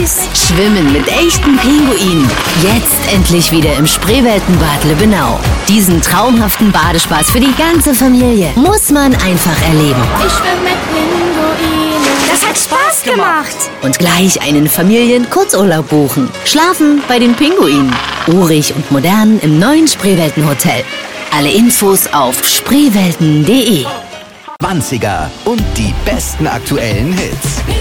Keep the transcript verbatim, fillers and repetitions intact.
süß. Schwimmen mit echten Pinguinen. Jetzt endlich wieder im Spreeweltenbad Lübbenau. Diesen traumhaften Badespaß für die ganze Familie muss man einfach erleben. Ich schwimme mit Pinguinen. Das hat Spaß gemacht. Und gleich einen Familien-Kurzurlaub buchen. Schlafen bei den Pinguinen. Urig und modern im neuen Spreeweltenhotel. Alle Infos auf spreewelten punkt de. zwanziger und die besten aktuellen Hits.